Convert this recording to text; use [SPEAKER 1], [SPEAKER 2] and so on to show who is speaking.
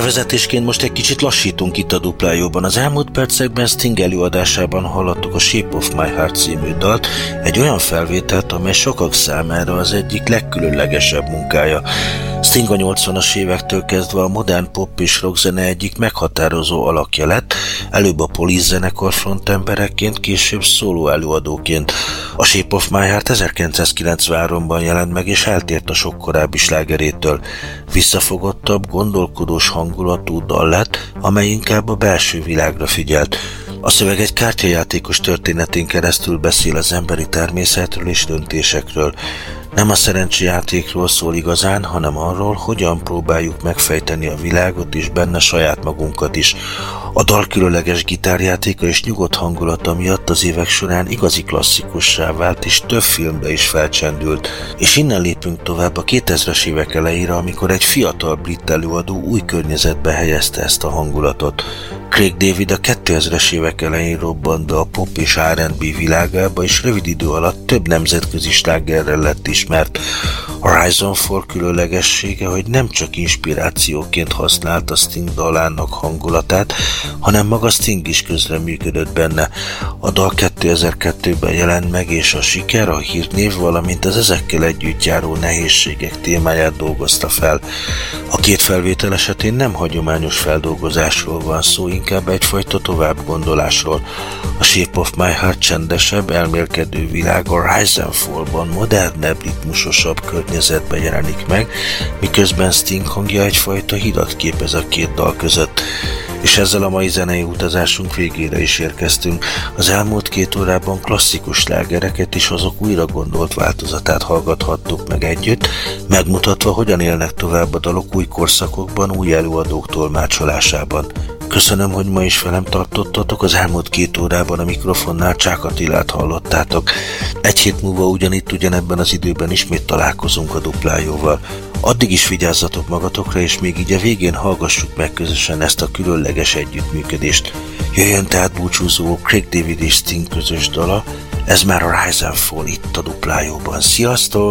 [SPEAKER 1] Bevezetésként most egy kicsit lassítunk itt a Duplájóban. Az elmúlt percekben Sting előadásában hallottuk a Shape of My Heart című dalt, egy olyan felvételt, amely sokak számára az egyik legkülönlegesebb munkája. Sting a 80-as évektől kezdve a modern pop és rockzene egyik meghatározó alakja lett, előbb a Police zenekar frontembereként, később szóló előadóként. A Shape of My Heart 1993-ban jelent meg, és eltért a sok korábbi slágerétől. Visszafogottabb, gondolkodós hangulatú dal lett, amely inkább a belső világra figyelt. A szöveg egy kártyajátékos történetén keresztül beszél az emberi természetről és döntésekről. Nem a szerencsejátékról szól igazán, hanem arról, hogyan próbáljuk megfejteni a világot és benne saját magunkat is. A dal különleges gitárjátéka és nyugodt hangulata miatt az évek során igazi klasszikussá vált, és több filmbe is felcsendült. És innen lépünk tovább a 2000-es évek elejére, amikor egy fiatal brit előadó új környezetbe helyezte ezt a hangulatot. Craig David a 2000-es évek elején robbant be a pop és R&B világába, és rövid idő alatt több nemzetközi slágerrel lett ismert. A Rise and Fall különlegessége, hogy nem csak inspirációként használta Sting dalának hangulatát, hanem maga Sting is közreműködött benne. A dal 2002-ben jelent meg, és a siker, a hírnév, valamint az ezekkel együtt járó nehézségek témáját dolgozta fel. A két felvétel esetén nem hagyományos feldolgozásról van szó, inkább egyfajta továbbgondolásról. A Shape of My Heart csendesebb, elmélkedő világ a Rise and Fall-ban modernebb, ritmusosabb környezetben jelenik meg, miközben Sting hangja egyfajta hidat képez a két dal között. És ezzel a mai zenei utazásunk végére is érkeztünk. Az elmúlt 2 órában klasszikus slágereket és azok újra gondolt változatát hallgathattuk meg együtt, megmutatva, hogyan élnek tovább a dalok új korszakokban, új előadók tolmácsolásában. Köszönöm, hogy ma is velem tartottatok, az elmúlt 2 órában a mikrofonnál Csák Attilát hallottátok. Egy hét múlva ugyanebben az időben ismét találkozunk a Duplájóval. Addig is vigyázzatok magatokra, és még így a végén hallgassuk meg közösen ezt a különleges együttműködést. Jöjjön tehát búcsúzó Craig David és Sting közös dala, ez már a Rise and Fall itt a Duplájóban. Sziasztok!